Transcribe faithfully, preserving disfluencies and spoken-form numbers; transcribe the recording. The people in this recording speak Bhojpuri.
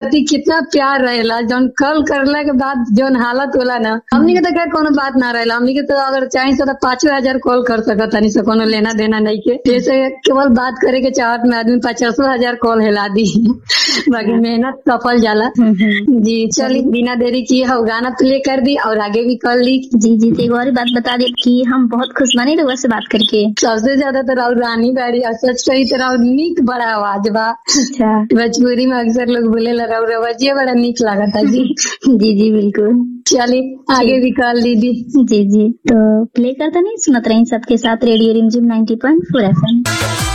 प्रति कितना प्यार रहेला, जौन कल करला के बाद जौन हालत होला ना, हमनी के तो क्या कोनो बात ना रहेला। हमनी के तो अगर चाहे तो पांचों हजार कॉल कर सकत नहीं, से कोनो लेना देना नहीं के, जैसे केवल बात करे के चाहत में आदमी पचासों हजार कॉल हिला दी बाकी मेहनत सफल जाला। जी चलिए बिना देरी किए हम गाना प्ले कर दी और आगे भी कर ली। जी जी एक और बात बता दे कि हम बहुत खुश बने रहुआ से बात करके। सबसे ज्यादा तो राउर रानी बाड़ी और सच कही तो राउर नीक बड़ा आवाज बा। अच्छा भोजपुरी में अक्सर लोग बोले ला राउर आवाजिए बड़ा नीक लागता जी। जी जी बिल्कुल। चलिए आगे भी कर दीदी। जी जी तो प्ले करता नहीं, सुनत रही सबके साथ रेडियो रिमझिम नाइन्टी पॉइंट फोर एफ एम।